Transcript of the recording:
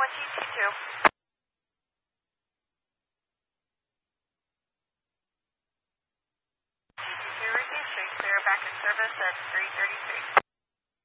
with GT2. GT2 received, straight clear back in service at 3:33.